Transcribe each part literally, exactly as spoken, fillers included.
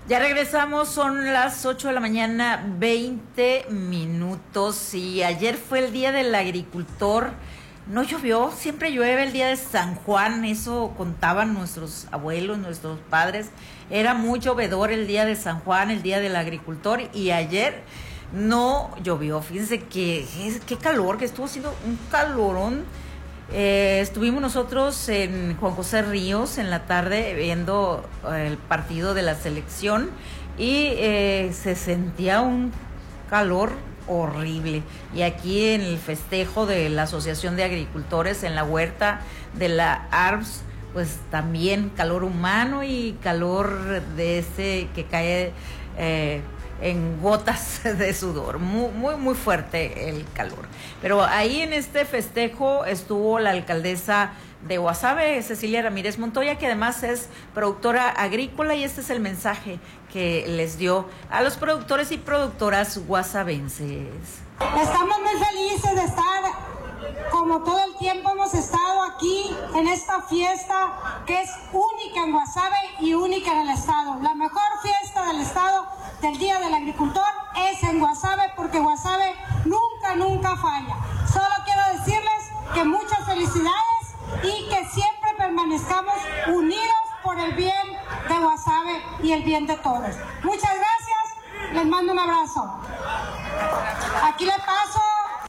Ya regresamos, son las ocho de la mañana, veinte minutos, y ayer fue el Día del Agricultor. No llovió, siempre llueve el día de San Juan, eso contaban nuestros abuelos, nuestros padres. Era muy llovedor el día de San Juan, el Día del Agricultor, y ayer no llovió. Fíjense que qué calor, que estuvo haciendo un calorón. Eh, estuvimos nosotros en Juan José Ríos en la tarde viendo el partido de la selección y eh, se sentía un calor horrible. Y aquí en el festejo de la Asociación de Agricultores en la huerta de la A R B S, pues también calor humano y calor de ese que cae eh, en gotas de sudor, muy, muy, muy fuerte el calor. Pero ahí en este festejo estuvo la alcaldesa de Guasave, Cecilia Ramírez Montoya, que además es productora agrícola, y este es el mensaje que les dio a los productores y productoras guasavenses. Estamos muy felices de estar, como todo el tiempo hemos estado aquí en esta fiesta que es única en Guasave y única en el estado. La mejor fiesta del estado del Día del Agricultor es en Guasave, porque Guasave nunca, nunca falla. Solo quiero decirles que muchas felicidades y que siempre permanezcamos unidos por el bien de Guasave y el bien de todos. Muchas gracias, les mando un abrazo. Aquí le paso.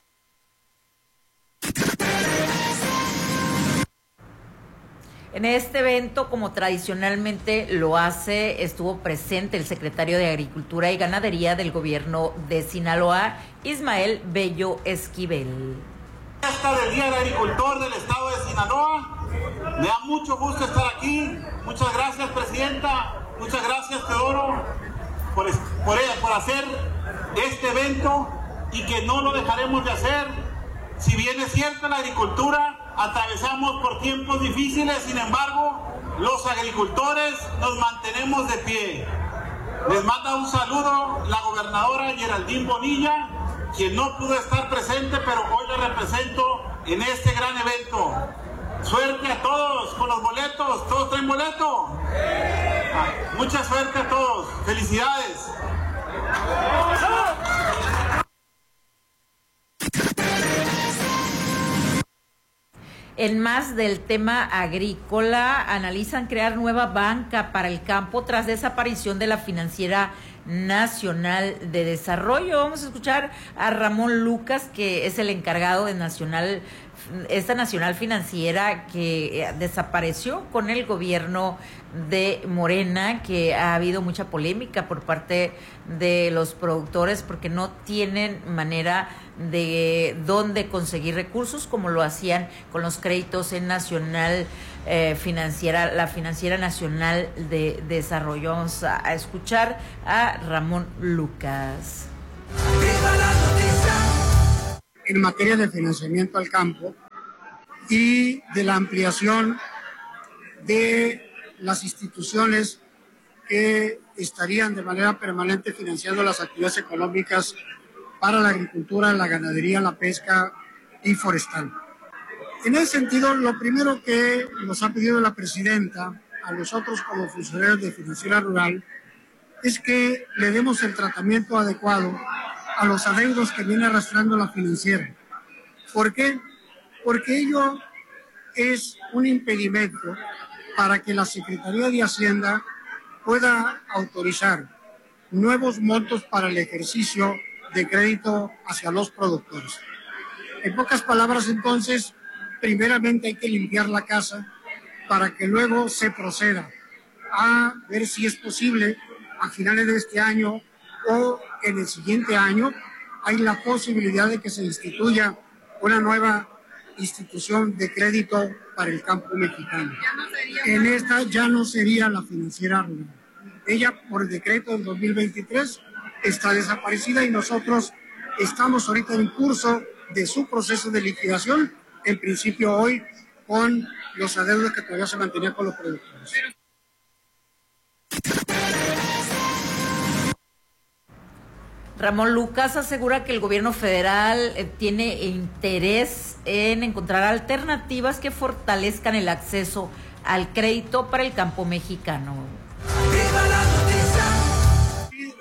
En este evento, como tradicionalmente lo hace, estuvo presente el secretario de Agricultura y Ganadería del gobierno de Sinaloa, Ismael Bello Esquivel. Fiesta del Día del Agricultor del estado de Sinaloa. Me da mucho gusto estar aquí. Muchas gracias, presidenta. Muchas gracias, Teodoro, por, por, por hacer este evento, y que no lo dejaremos de hacer. Si bien es cierto, la agricultura atravesamos por tiempos difíciles, sin embargo, los agricultores nos mantenemos de pie. Les manda un saludo la gobernadora Geraldine Bonilla, quien no pudo estar presente, pero hoy la represento en este gran evento. Suerte a todos con los boletos. ¿Todos traen boleto? Ah, mucha suerte a todos. Felicidades. En más del tema agrícola, analizan crear nueva banca para el campo tras desaparición de la Financiera Nacional de Desarrollo. Vamos a escuchar a Ramón Lucas, que es el encargado de Nacional, esta Nacional Financiera que desapareció con el gobierno de Morena, que ha habido mucha polémica por parte de los productores porque no tienen manera de dónde conseguir recursos como lo hacían con los créditos en Nacional eh, Financiera, la Financiera Nacional de Desarrollo. Vamos a, a escuchar a Ramón Lucas. En materia de financiamiento al campo y de la ampliación de las instituciones que estarían de manera permanente financiando las actividades económicas para la agricultura, la ganadería, la pesca y forestal. En ese sentido, lo primero que nos ha pedido la presidenta a nosotros como funcionarios de Financiera Rural es que le demos el tratamiento adecuado a los adeudos que viene arrastrando la financiera. ¿Por qué? Porque ello es un impedimento para que la Secretaría de Hacienda pueda autorizar nuevos montos para el ejercicio de crédito hacia los productores. En pocas palabras, entonces, primeramente hay que limpiar la casa para que luego se proceda a ver si es posible a finales de este año o en el siguiente año hay la posibilidad de que se instituya una nueva institución de crédito para el campo mexicano. En esta ya no sería la Financiera Rural. Ella, por el decreto del dos mil veintitrés, está desaparecida y nosotros estamos ahorita en curso de su proceso de liquidación, en principio hoy con los adeudos que todavía se mantenían con los productores. Ramón Lucas asegura que el gobierno federal eh, tiene interés en encontrar alternativas que fortalezcan el acceso al crédito para el campo mexicano. ¡Viva la noticia!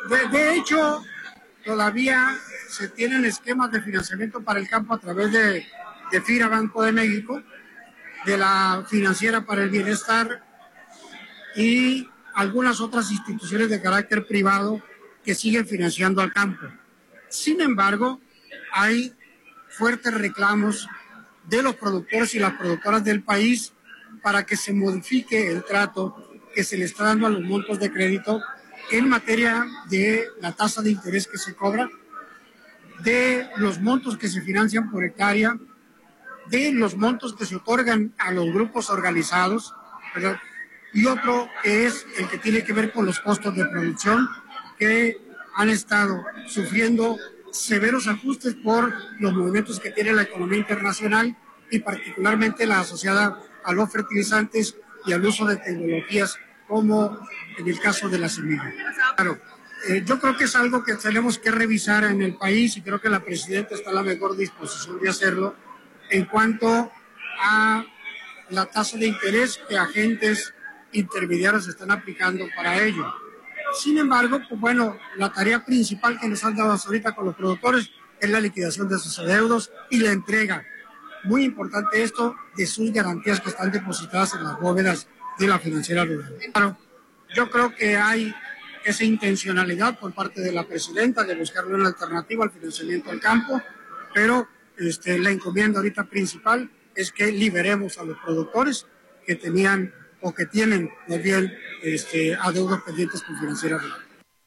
De, de hecho, todavía se tienen esquemas de financiamiento para el campo a través de, de FIRA Banco de México, de la Financiera para el Bienestar y algunas otras instituciones de carácter privado que siguen financiando al campo. Sin embargo, hay fuertes reclamos de los productores y las productoras del país para que se modifique el trato que se le está dando a los montos de crédito en materia de la tasa de interés que se cobra, de los montos que se financian por hectárea, de los montos que se otorgan a los grupos organizados, ¿verdad? Y otro que es el que tiene que ver con los costos de producción, que han estado sufriendo severos ajustes por los movimientos que tiene la economía internacional y particularmente la asociada a los fertilizantes y al uso de tecnologías como en el caso de la semilla. Claro, eh, yo creo que es algo que tenemos que revisar en el país y creo que la presidenta está en la mejor disposición de hacerlo en cuanto a la tasa de interés que agentes intermediarios están aplicando para ello. Sin embargo, pues bueno, la tarea principal que nos han dado hasta ahorita con los productores es la liquidación de sus adeudos y la entrega, muy importante esto, de sus garantías que están depositadas en las bóvedas de la Financiera Rural. Claro, yo creo que hay esa intencionalidad por parte de la presidenta de buscarle una alternativa al financiamiento al campo, pero este, la encomienda ahorita principal es que liberemos a los productores que tenían o que tienen más bien este, adeudos pendientes con Financiera Rural.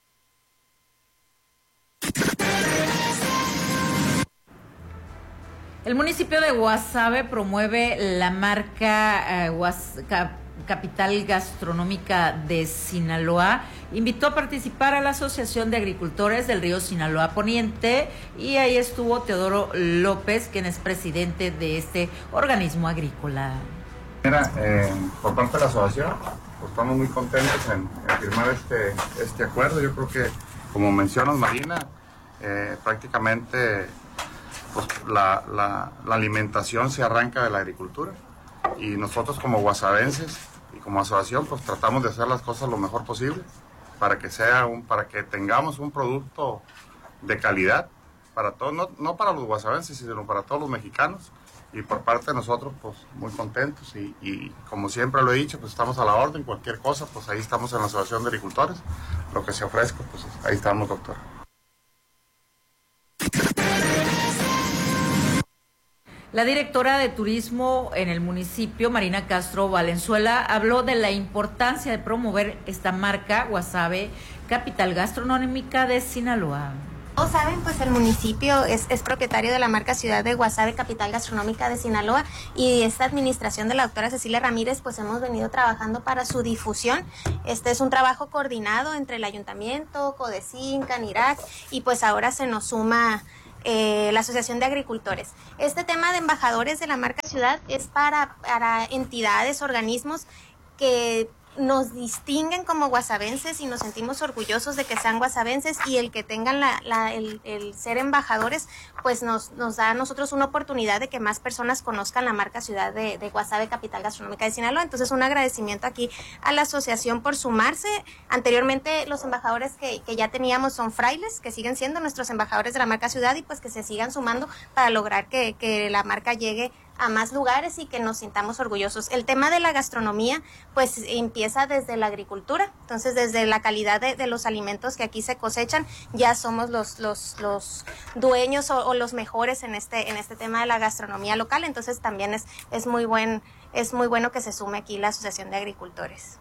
El municipio de Guasave promueve la marca eh, Guas, Cap, Capital Gastronómica de Sinaloa. Invitó a participar a la Asociación de Agricultores del Río Sinaloa Poniente y ahí estuvo Teodoro López, quien es presidente de este organismo agrícola. Mira, eh, por parte de la asociación, pues estamos muy contentos en, en firmar este, este acuerdo. Yo creo que, como mencionas, Marina, eh, prácticamente pues, la, la, la alimentación se arranca de la agricultura y nosotros como guasavenses y como asociación pues tratamos de hacer las cosas lo mejor posible para que sea un, para que tengamos un producto de calidad para todos, no, no para los guasavenses, sino para todos los mexicanos. Y por parte de nosotros, pues muy contentos y, y como siempre lo he dicho, pues estamos a la orden, cualquier cosa, pues ahí estamos en la Asociación de Agricultores, lo que se ofrezca, pues ahí estamos, doctor. La directora de Turismo en el municipio, Marina Castro Valenzuela, habló de la importancia de promover esta marca Guasave, Capital Gastronómica de Sinaloa. Todos saben, pues el municipio es, es propietario de la marca Ciudad de Guasave, Capital Gastronómica de Sinaloa, y esta administración de la doctora Cecilia Ramírez, pues hemos venido trabajando para su difusión. Este es un trabajo coordinado entre el Ayuntamiento, Codecin, Canirac, y pues ahora se nos suma eh, la Asociación de Agricultores. Este tema de embajadores de la marca Ciudad es para, para entidades, organismos que nos distinguen como guasavenses y nos sentimos orgullosos de que sean guasavenses, y el que tengan la, la, el, el ser embajadores pues nos, nos da a nosotros una oportunidad de que más personas conozcan la marca Ciudad de, de Guasave, Capital Gastronómica de Sinaloa. Entonces un agradecimiento aquí a la asociación por sumarse. Anteriormente los embajadores que, que ya teníamos son frailes, que siguen siendo nuestros embajadores de la marca Ciudad, y pues que se sigan sumando para lograr que, que la marca llegue a más lugares y que nos sintamos orgullosos. El tema de la gastronomía pues empieza desde la agricultura, entonces desde la calidad de, de los alimentos que aquí se cosechan, ya somos los los, los dueños o, o los mejores en este en este tema de la gastronomía local. Entonces también es es muy buen es muy bueno que se sume aquí la Asociación de Agricultores.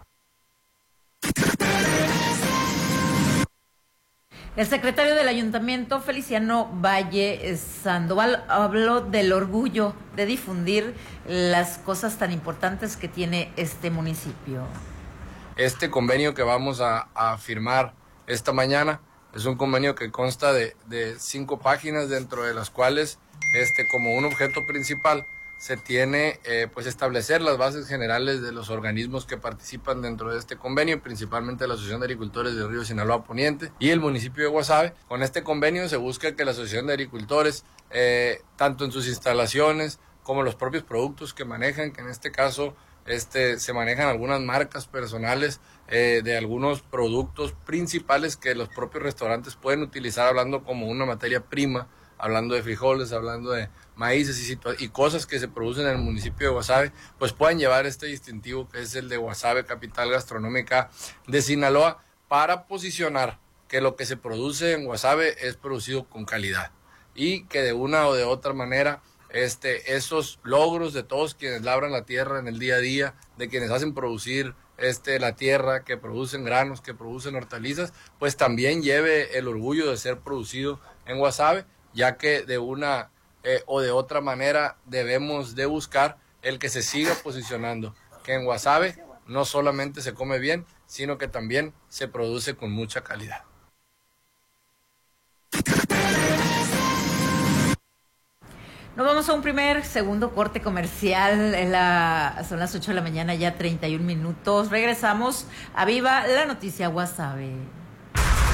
El secretario del Ayuntamiento, Feliciano Valle Sandoval, habló del orgullo de difundir las cosas tan importantes que tiene este municipio. Este convenio que vamos a, a firmar esta mañana es un convenio que consta de, de cinco páginas, dentro de las cuales este, como un objeto principal se tiene eh, pues establecer las bases generales de los organismos que participan dentro de este convenio, principalmente la Asociación de Agricultores del Río Sinaloa Poniente y el municipio de Guasave. Con este convenio se busca que la Asociación de Agricultores, eh, tanto en sus instalaciones como los propios productos que manejan, que en este caso este, se manejan algunas marcas personales eh, de algunos productos principales que los propios restaurantes pueden utilizar, hablando como una materia prima, hablando de frijoles, hablando de maíces y, y cosas que se producen en el municipio de Guasave, pues pueden llevar este distintivo que es el de Guasave, capital gastronómica de Sinaloa, para posicionar que lo que se produce en Guasave es producido con calidad y que de una o de otra manera este, esos logros de todos quienes labran la tierra en el día a día, de quienes hacen producir este, la tierra, que producen granos, que producen hortalizas, pues también lleve el orgullo de ser producido en Guasave, ya que de una eh, o de otra manera debemos de buscar el que se siga posicionando, que en Guasave no solamente se come bien, sino que también se produce con mucha calidad. Nos vamos a un primer, segundo corte comercial. Es la, son las ocho de la mañana, ya treinta y un minutos. Regresamos a Viva la Noticia Guasave.